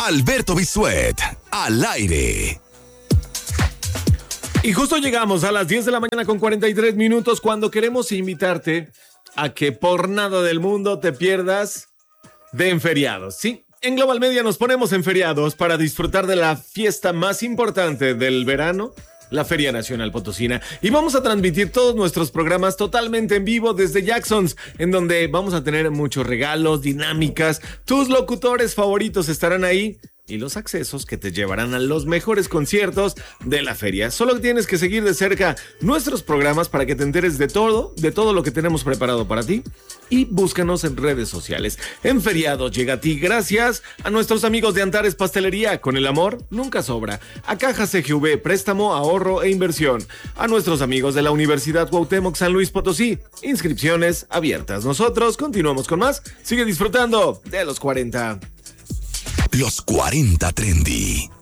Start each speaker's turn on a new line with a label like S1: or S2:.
S1: Alberto Bisuet, al aire.
S2: Y justo llegamos a las 10 de la mañana con 43 minutos cuando queremos invitarte a que por nada del mundo te pierdas de Enferiados. Sí, en Global Media nos ponemos en feriados para disfrutar de la fiesta más importante del verano, la Feria Nacional Potosina. Y vamos a transmitir todos nuestros programas totalmente en vivo desde Jacksons, en donde vamos a tener muchos regalos, dinámicas. Tus locutores favoritos estarán ahí y los accesos que te llevarán a los mejores conciertos de la feria. Solo tienes que seguir de cerca nuestros programas para que te enteres de todo lo que tenemos preparado para ti. Y búscanos en redes sociales. Enferiados llega a ti gracias a nuestros amigos de Antares Pastelería. Con el amor nunca sobra. A Caja CGV, préstamo, ahorro e inversión. A nuestros amigos de la Universidad Cuauhtémoc San Luis Potosí. Inscripciones abiertas. Nosotros continuamos con más. Sigue disfrutando de los 40.
S1: Los 40 Trendy.